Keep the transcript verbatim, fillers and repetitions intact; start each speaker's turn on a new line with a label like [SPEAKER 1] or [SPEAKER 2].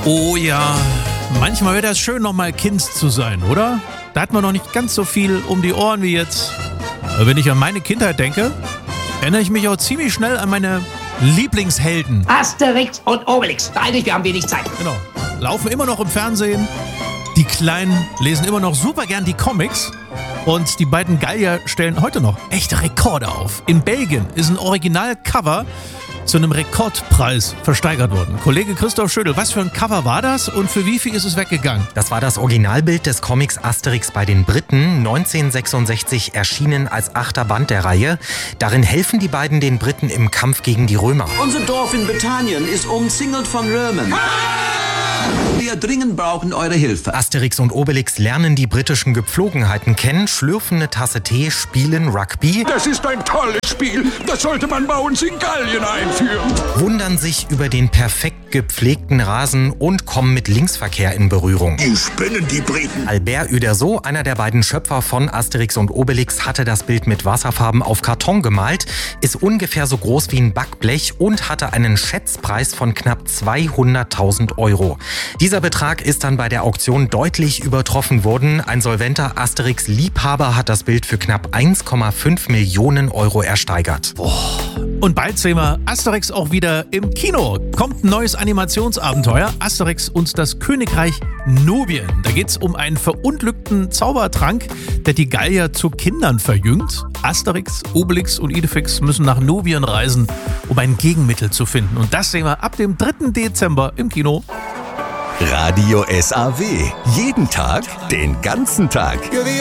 [SPEAKER 1] Oh ja, manchmal wäre das schön, nochmal Kind zu sein, oder? Da hat man noch nicht ganz so viel um die Ohren wie jetzt. Aber wenn ich an meine Kindheit denke, erinnere ich mich auch ziemlich schnell an meine Lieblingshelden.
[SPEAKER 2] Asterix und Obelix. Beeilig, wir haben wenig Zeit.
[SPEAKER 1] Genau. Laufen immer noch im Fernsehen. Die Kleinen lesen immer noch super gern die Comics. Und die beiden Gallier stellen heute noch echte Rekorde auf. In Belgien ist ein Originalcover zu einem Rekordpreis versteigert worden. Kollege Christoph Schödel, was für ein Cover war das und für wie viel ist es weggegangen?
[SPEAKER 3] Das war das Originalbild des Comics Asterix bei den Briten, neunzehnhundertsechsundsechzig erschienen als achter Band der Reihe. Darin helfen die beiden den Briten im Kampf gegen die Römer.
[SPEAKER 4] Unser Dorf in Britannien ist umzingelt von Römern. Wir dringend brauchen eure Hilfe.
[SPEAKER 3] Asterix und Obelix lernen die britischen Gepflogenheiten kennen, schlürfen eine Tasse Tee, spielen Rugby.
[SPEAKER 5] Das ist ein tolles Spiel. Das sollte man bei uns in Gallien einführen.
[SPEAKER 3] Wundern sich über den perfekt gepflegten Rasen und kommen mit Linksverkehr in Berührung.
[SPEAKER 5] Die spinnen, die Briten.
[SPEAKER 3] Albert Uderzo, einer der beiden Schöpfer von Asterix und Obelix, hatte das Bild mit Wasserfarben auf Karton gemalt, ist ungefähr so groß wie ein Backblech und hatte einen Schätzpreis von knapp zweihunderttausend Euro. Dieser Betrag ist dann bei der Auktion deutlich übertroffen worden. Ein solventer Asterix-Liebhaber hat das Bild für knapp eins Komma fünf Millionen Euro ersteigert.
[SPEAKER 1] Und bald sehen wir Asterix auch wieder im Kino. Kommt ein neues Animationsabenteuer, Asterix und das Königreich Nubien. Da geht es um einen verunglückten Zaubertrank, der die Gallier zu Kindern verjüngt. Asterix, Obelix und Idefix müssen nach Nubien reisen, um ein Gegenmittel zu finden. Und das sehen wir ab dem dritten Dezember im Kino.
[SPEAKER 6] Radio S A W. Jeden Tag, den ganzen Tag.